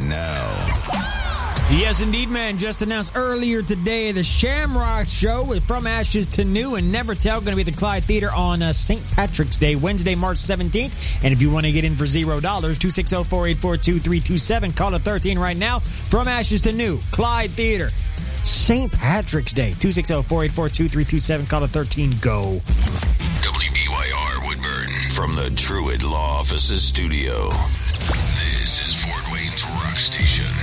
now. Yes, indeed, man. Just announced earlier today, the Shamrock Show with From Ashes to New and Never Tell, going to be at the Clyde Theater on St. Patrick's Day, Wednesday, March 17th. And if you want to get in for $0, 260-484-2327, call it 13 right now. From Ashes to New, Clyde Theater, St. Patrick's Day, 260-484-2327, call it 13, go. WBYR Woodburn from the Truett Law Offices studio. This is Fort Wayne's Rock Station.